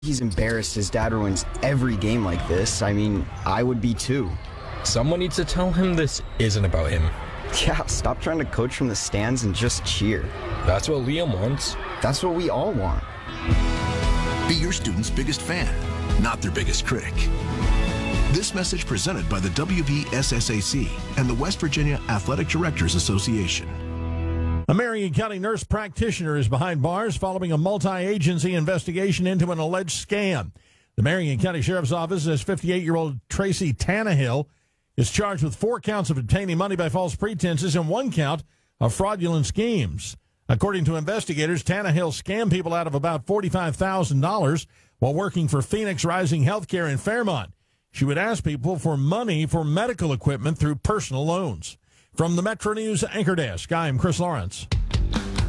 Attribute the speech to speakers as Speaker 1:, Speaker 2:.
Speaker 1: He's embarrassed his dad ruins every game like this. I mean, I would be too.
Speaker 2: Someone needs to tell him this isn't about him.
Speaker 1: Yeah, stop trying to coach from the stands and just cheer.
Speaker 2: That's what Liam wants.
Speaker 1: That's what we all want.
Speaker 3: Be your student's biggest fan, not their biggest critic. This message presented by the WVSSAC and the West Virginia Athletic Directors Association.
Speaker 4: A Marion County nurse practitioner is behind bars following a multi-agency investigation into an alleged scam. The Marion County Sheriff's Office says 58-year-old Tracy Tannehill is charged with 4 counts of obtaining money by false pretenses and 1 count of fraudulent schemes. According to investigators, Tannehill scammed people out of about $45,000 while working for Phoenix Rising Healthcare in Fairmont. She would ask people for money for medical equipment through personal loans. From the Metro News Anchor Desk, I'm Chris Lawrence.